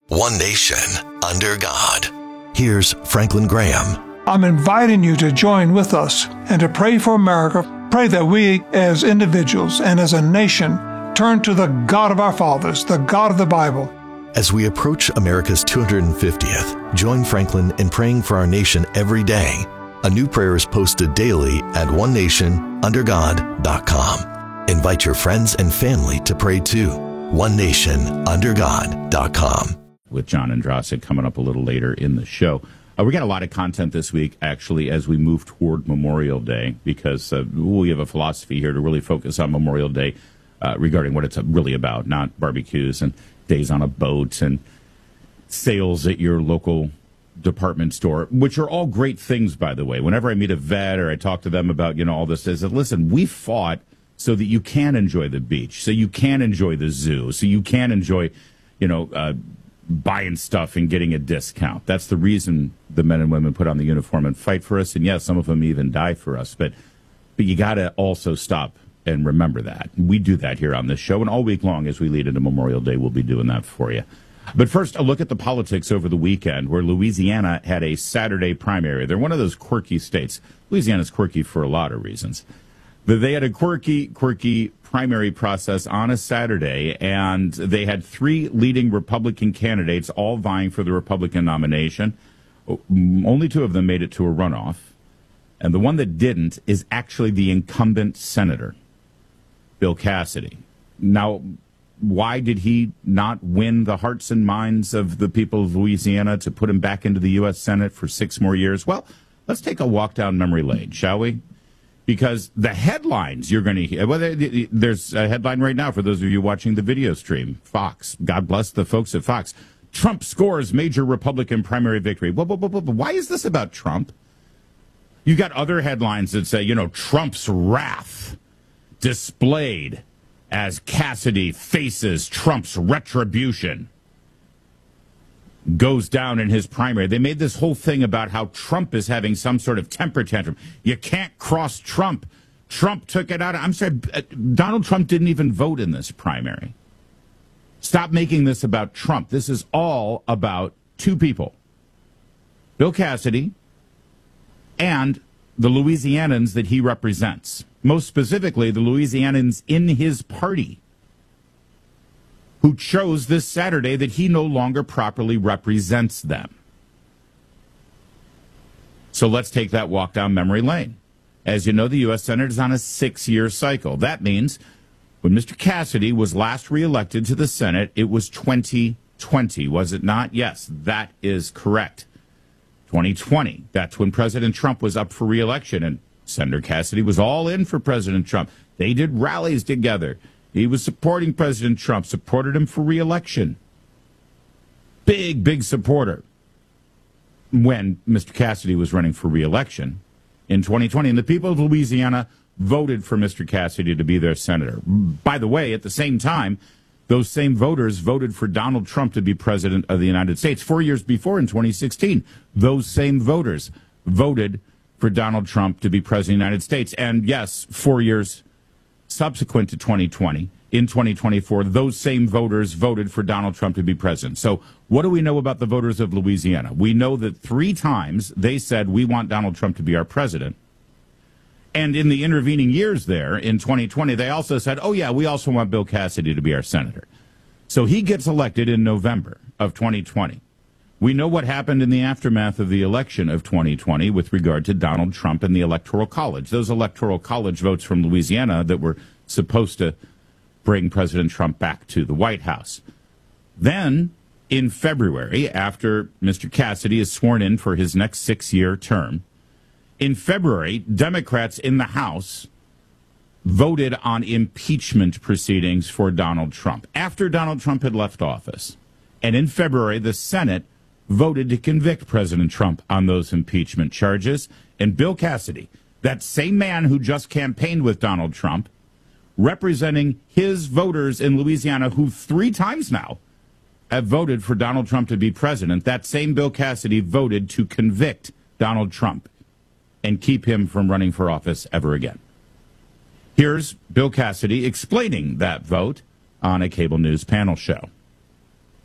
One nation, under God. Here's Franklin Graham. I'm inviting you to join with us and to pray for America. Pray that we, as individuals and as a nation, turn to the God of our fathers, the God of the Bible. As we approach America's 250th, join Franklin in praying for our nation every day. A new prayer is posted daily at onenationundergod.com. Invite your friends and family to pray too. onenationundergod.com. With John Andrasik coming up a little later in the show. We got a lot of content this week, actually, as we move toward Memorial Day, because we have a philosophy here to really focus on Memorial Day regarding what it's really about, not barbecues and days on a boat and sales at your local department store, which are all great things, by the way. Whenever I meet a vet or I talk to them about, all this, is that, listen, we fought so that you can enjoy the beach, so you can enjoy the zoo, so you can enjoy, buying stuff and getting a discount. That's the reason the men and women put on the uniform and fight for us. And yes, some of them even die for us. But you got to also stop and remember that. We do that here on this show. And all week long as we lead into Memorial Day, we'll be doing that for you. But first, a look at the politics over the weekend, where Louisiana had a Saturday primary. They're one of those quirky states. Louisiana's quirky for a lot of reasons. But they had a quirky primary process on a Saturday, and they had three leading Republican candidates all vying for the Republican nomination. Only two of them made it to a runoff, and the one that didn't is actually the incumbent senator, Bill Cassidy. Now, why did he not win the hearts and minds of the people of Louisiana to put him back into the U.S. Senate for 6 more years? Well, let's take a walk down memory lane, shall we? Because the headlines you're going to hear, well, there's a headline right now for those of you watching the video stream. Fox, God bless the folks at Fox. Trump scores major Republican primary victory. Why is this about Trump? You got other headlines that say, Trump's wrath displayed as Cassidy faces Trump's retribution. Goes down in his primary. They made this whole thing about how Trump is having some sort of temper tantrum. You can't cross Trump. Trump took it out. I'm sorry, Donald Trump didn't even vote in this primary. Stop making this about Trump. This is all about two people, Bill Cassidy and the Louisianans that he represents. Most specifically, the Louisianans in his party, who chose this Saturday that he no longer properly represents them. So let's take that walk down memory lane. As you know, the U.S. Senate is on a 6-year cycle. That means when Mr. Cassidy was last reelected to the Senate, it was 2020, was it not? Yes, that is correct. 2020, that's when President Trump was up for reelection, and Senator Cassidy was all in for President Trump. They did rallies together. He was supporting President Trump, supported him for re-election. Big supporter when Mr. Cassidy was running for re-election in 2020. And the people of Louisiana voted for Mr. Cassidy to be their senator. By the way, at the same time, those same voters voted for Donald Trump to be president of the United States. 4 years before, in 2016, those same voters voted for Donald Trump to be president of the United States. And yes, 4 years subsequent to 2020, in 2024, those same voters voted for Donald Trump to be president. So what do we know about the voters of Louisiana? We know that 3 times they said, we want Donald Trump to be our president. And in the intervening years there, in 2020, they also said, oh, yeah, we also want Bill Cassidy to be our senator. So he gets elected in November of 2020. We know what happened in the aftermath of the election of 2020 with regard to Donald Trump and the Electoral College. Those Electoral College votes from Louisiana that were supposed to bring President Trump back to the White House. Then, in February, after Mr. Cassidy is sworn in for his next 6-year term, in February, Democrats in the House voted on impeachment proceedings for Donald Trump after Donald Trump had left office. And in February, the Senate voted to convict President Trump on those impeachment charges. And Bill Cassidy, that same man who just campaigned with Donald Trump, representing his voters in Louisiana, who 3 times now have voted for Donald Trump to be president, that same Bill Cassidy voted to convict Donald Trump and keep him from running for office ever again. Here's Bill Cassidy explaining that vote on a cable news panel show.